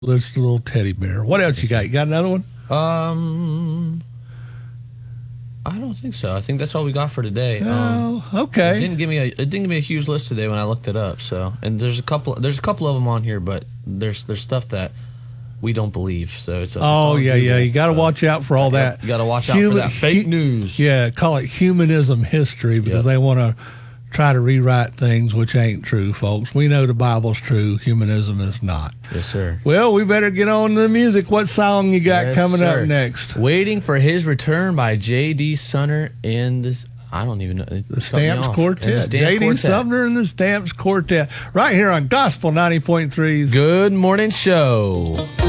This little teddy bear. What else you got? You got another one? I don't think so. I think that's all we got for today. Oh, okay. It didn't give me a huge list today when I looked it up. So, and there's a couple of them on here, but there's stuff that we don't believe. So it's yeah. You got to watch out for all that. You got to watch out for that fake news. Yeah, call it humanism history because they want to try to rewrite things which ain't true, folks. We know the Bible's true. Humanism is not. Yes, sir. Well, we better get on to the music. What song you got coming up next? Waiting for His Return by J.D. Sumner and this, I don't even know. The Stamps Quartet. J.D. Sumner and the Stamps Quartet. Right here on Gospel 90.3's Good Morning Show.